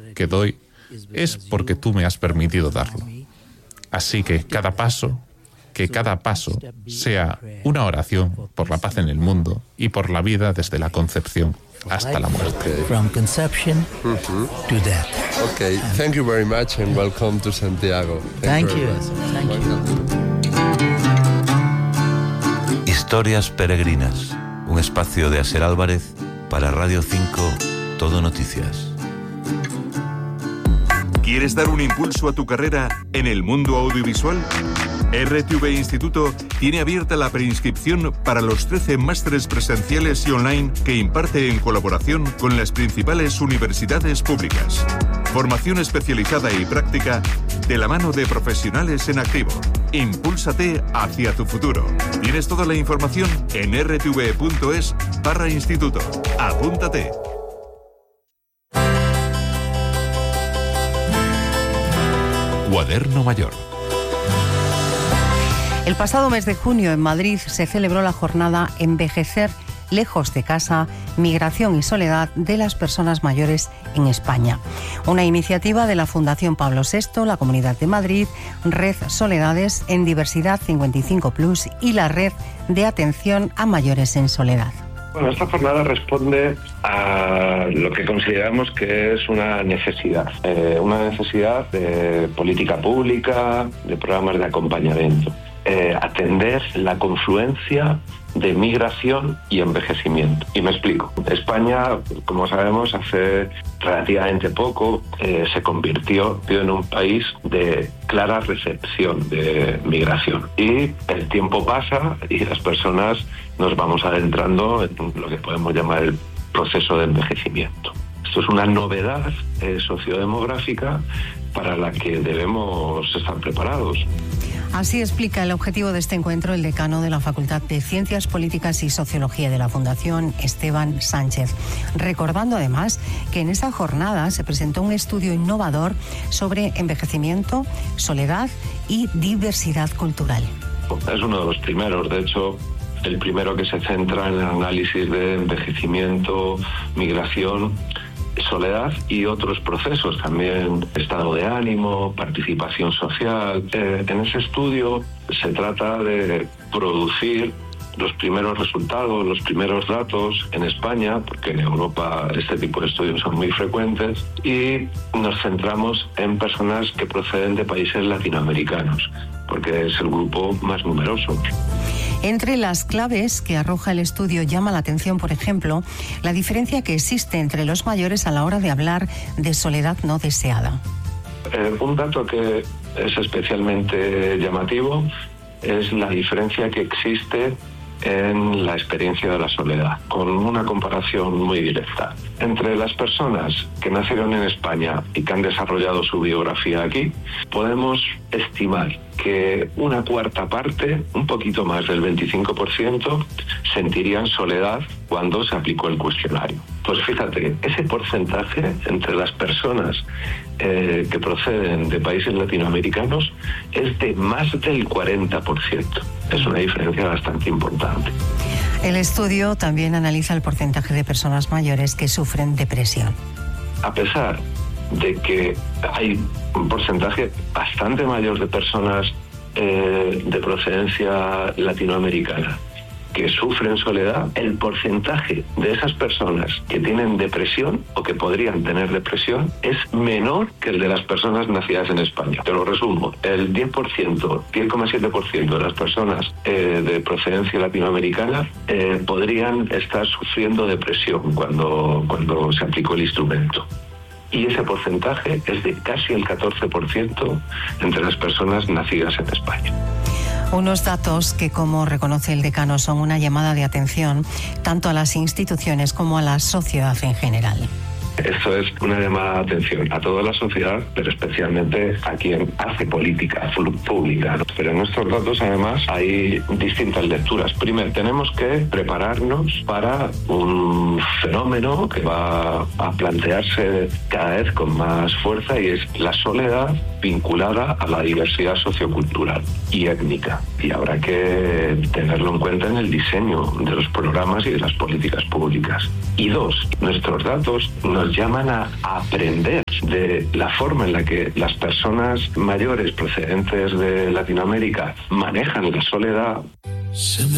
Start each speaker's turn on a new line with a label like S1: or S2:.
S1: que doy es porque tú me has permitido darlo. Así que cada paso sea una oración por la paz en el mundo y por la vida desde la concepción hasta la muerte.
S2: From conception to death.
S3: Okay, thank you very much and welcome to Santiago.
S2: Thank you.
S4: Historias Peregrinas, un espacio de Asier Álvarez para Radio 5, Todo Noticias.
S5: ¿Quieres dar un impulso a tu carrera en el mundo audiovisual? RTV Instituto tiene abierta la preinscripción para los 13 másteres presenciales y online que imparte en colaboración con las principales universidades públicas. Formación especializada y práctica de la mano de profesionales en activo. Impúlsate hacia tu futuro. Tienes toda la información en rtv.es/instituto. Apúntate.
S1: Cuaderno Mayor.
S6: El pasado mes de junio en Madrid se celebró la jornada Envejecer lejos de casa, migración y soledad de las personas mayores en España. Una iniciativa de la Fundación Pablo VI, la Comunidad de Madrid, Red Soledades en Diversidad 55+ y la Red de Atención a Mayores en Soledad.
S7: Bueno, esta jornada responde a lo que consideramos que es una necesidad de política pública, de programas de acompañamiento. Atender la confluencia de migración y envejecimiento. Y me explico. España, como sabemos, hace relativamente poco se convirtió en un país de clara recepción de migración. Y el tiempo pasa y las personas nos vamos adentrando en lo que podemos llamar el proceso de envejecimiento. Esto es una novedad sociodemográfica para la que debemos estar preparados.
S6: Así explica el objetivo de este encuentro el decano de la Facultad de Ciencias Políticas y Sociología de la Fundación, Esteban Sánchez, recordando además que en esta jornada se presentó un estudio innovador sobre envejecimiento, soledad y diversidad cultural.
S7: Es uno de los primeros, de hecho, el primero que se centra en el análisis de envejecimiento, migración, soledad y otros procesos, también estado de ánimo, participación social. En ese estudio se trata de producir los primeros resultados, los primeros datos en España, porque en Europa este tipo de estudios son muy frecuentes, y nos centramos en personas que proceden de países latinoamericanos, porque es el grupo más numeroso.
S6: Entre las claves que arroja el estudio llama la atención, por ejemplo, la diferencia que existe entre los mayores a la hora de hablar de soledad no deseada.
S7: Un dato que es especialmente llamativo es la diferencia que existe en la experiencia de la soledad, con una comparación muy directa. Entre las personas que nacieron en España y que han desarrollado su biografía aquí, podemos estimar que una cuarta parte, un poquito más del 25%, sentirían soledad cuando se aplicó el cuestionario. Pues fíjate, ese porcentaje entre las personas que proceden de países latinoamericanos es de más del 40%. Es una diferencia bastante importante.
S6: El estudio también analiza el porcentaje de personas mayores que sufren depresión.
S7: A pesar de que hay un porcentaje bastante mayor de personas de procedencia latinoamericana que sufren soledad, el porcentaje de esas personas que tienen depresión o que podrían tener depresión es menor que el de las personas nacidas en España. Te lo resumo, el 10,7% de las personas de procedencia latinoamericana podrían estar sufriendo depresión cuando se aplicó el instrumento. Y ese porcentaje es de casi el 14% entre las personas nacidas en España.
S6: Unos datos que, como reconoce el decano, son una llamada de atención tanto a las instituciones como a la sociedad en general.
S7: Esto es una llamada de atención a toda la sociedad, pero especialmente a quien hace política pública, ¿no? Pero en estos datos, además, hay distintas lecturas. Primero, tenemos que prepararnos para un fenómeno que va a plantearse cada vez con más fuerza, y es la soledad vinculada a la diversidad sociocultural y étnica. Y habrá que tenerlo en cuenta en el diseño de los programas y de las políticas públicas. Y dos, nuestros datos nos nos llaman a aprender de la forma en la que las personas mayores procedentes de Latinoamérica manejan la soledad.